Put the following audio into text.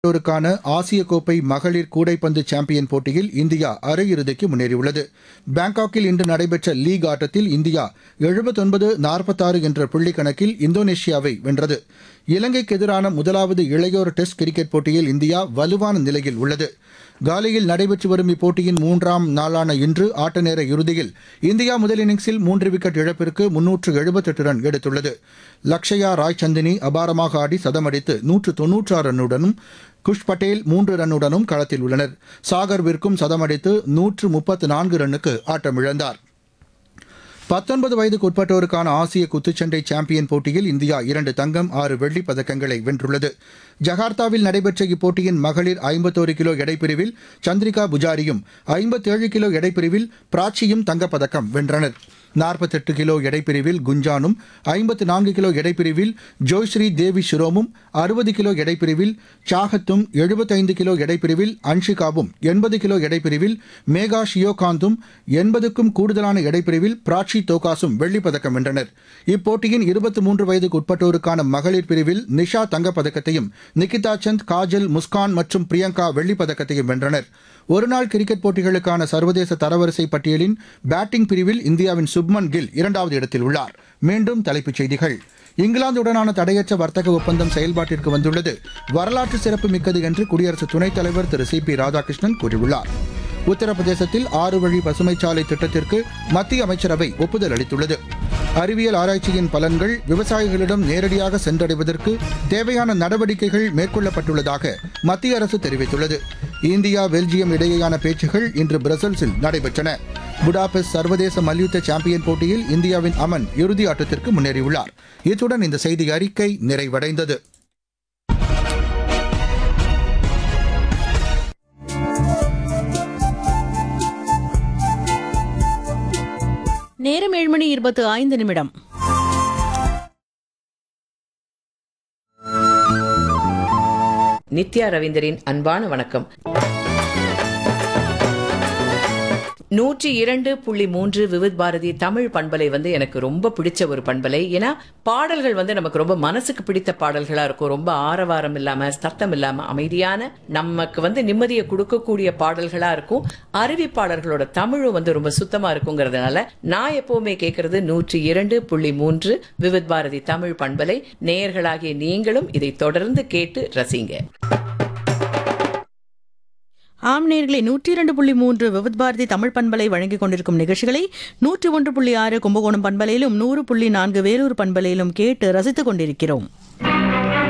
ோருக்கான ஆசிய கோப்பை மகளிர் கூடைப்பந்து சாம்பியன் போட்டியில் இந்தியா அரையிறுதிக்கு முன்னேறியுள்ளது. பாங்காக்கில் இன்று நடைபெற்ற லீக் ஆட்டத்தில் இந்தியா 79-46 என்ற புள்ளி கணக்கில் இந்தோனேஷியாவை வென்றது. இலங்கைக்கு எதிரான முதலாவது இளையோர் டெஸ்ட் கிரிக்கெட் போட்டியில் இந்தியா வலுவான நிலையில் உள்ளது. காலியில் நடைபெற்று வரும் இப்போட்டியின் 3ஆம் நாளான இன்று ஆட்ட நேர இறுதியில் இந்தியா முதல் இன்னிங்ஸில் 3 விக்கெட் இழப்பிற்கு 378 ரன் எடுத்துள்ளது. லக்ஷயா ராய்சந்தினி அபாரமாக ஆடி சதமடித்து 196 ரன்னுடனும், குஷ் பட்டேல் 3 ரன்னுடனும் களத்தில் உள்ளனர். சாகர் விர்க்கும் சதமடித்து 134 ரன்னுக்கு ஆட்டமிழந்தார். 19 வயதுக்குட்பட்டோருக்கான ஆசிய குத்துச்சண்டை சாம்பியன் போட்டியில் இந்தியா 2 தங்கம் 6 வெள்ளிப் பதக்கங்களை வென்றுள்ளது. ஜகார்த்தாவில் நடைபெற்ற இப்போட்டியின் மகளிர் 51 கிலோ எடைப்பிரிவில் சந்திரிகா புஜாரியும் 57 கிலோ எடைப்பிரிவில் பிராச்சியும் தங்கப்பதக்கம் வென்றனர். 48 கிலோ எடைப்பிரிவில் குஞ்சானும், 54 கிலோ எடைப்பிரிவில் ஜோய்ஸ்ரீ தேவி ஷிரோமும், 60 கிலோ எடைப்பிரிவில் சாகத்தும், 75 கிலோ எடைப்பிரிவில் அன்ஷிகாவும், 80 கிலோ எடைப்பிரிவில் மேகா ஷியோகாந்தும், 80க்கும் கூடுதலான எடைப்பிரிவில் பிராச்சி தோகாசும் வெள்ளிப் பதக்கம் வென்றனர். இப்போட்டியின் 23 வயதுக்குட்பட்டோருக்கான மகளிர் பிரிவில் நிஷா தங்கப்பதக்கத்தையும், நிகிதா சந்த், காஜல், முஸ்கான் மற்றும் பிரியங்கா வெள்ளிப் பதக்கத்தையும் வென்றனர். ஒருநாள் கிரிக்கெட் போட்டிகளுக்கான சர்வதேச தரவரிசை பட்டியலின் பேட்டிங் பிரிவில் இந்தியாவின் சுப்மன் கில் 2வது இடத்தில் உள்ளார். மீண்டும் தலைப்புச் செய்திகள். இங்கிலாந்துடனான தடையற்ற வர்த்தக ஒப்பந்தம் செயல்பாட்டிற்கு வந்துள்ளது வரலாற்று சிறப்பு மிக்கது என்று குடியரசு துணைத் தலைவர் திரு சி.பி. ராதாகிருஷ்ணன் கூறியுள்ளார். உத்தரப்பிரதேசத்தில் 6 வழி பசுமைச்சாலை திட்டத்திற்கு மத்திய அமைச்சரவை ஒப்புதல் அளித்துள்ளது. அறிவியல் ஆராய்ச்சியின் பலன்கள் விவசாயிகளிடம் நேரடியாக சென்றடைவதற்கு தேவையான நடவடிக்கைகள் மேற்கொள்ளப்பட்டுள்ளதாக மத்திய அரசு தெரிவித்துள்ளது. இந்தியா பெல்ஜியம் இடையேயான பேச்சுகள் இன்று பிரசல்ஸில் நடைபெற்றன. புடாபெஸ்ட் சர்வதேச மல்யுத்த சாம்பியன் போட்டியில் இந்தியாவின் அமன் இறுதி ஆட்டத்திற்கு முன்னேறியுள்ளார். இத்துடன் இந்த செய்தி அறிக்கை நிறைவடைந்தது. நேரம் 7:25. நித்யா ரவீந்தரின் அன்பான வணக்கம். 102.3 விவித் பாரதி தமிழ் பண்பலை எனக்கு ரொம்ப பிடிச்ச ஒரு பண்பலை. ஏன்னா பாடல்கள் நமக்கு ரொம்ப மனசுக்கு பிடித்த பாடல்களா இருக்கும். ரொம்ப ஆரவாரம் இல்லாம, சத்தம் இல்லாம, அமைதியான, நமக்கு நிம்மதியை கொடுக்கக்கூடிய பாடல்களா இருக்கும். அறிவிப்பாளர்களோட தமிழும் ரொம்ப சுத்தமா இருக்குங்கிறதுனால நான் எப்பவுமே கேட்கறது 102.3 விவித் பாரதி தமிழ் பண்பலை. நேயர்களாகிய நீங்களும் இதை தொடர்ந்து கேட்டு ரசிங்க. ஆம் நேயர்களே, 102.3 விவித் பாரதி தமிழ் பண்பலை வழங்கிக் கொண்டிருக்கும் நிகழ்ச்சிகளை 101.6 கும்பகோணம் பண்பலையிலும் 100.4 வேலூர் பண்பலையிலும் கேட்டு ரசித்துக் கொண்டிருக்கிறோம்.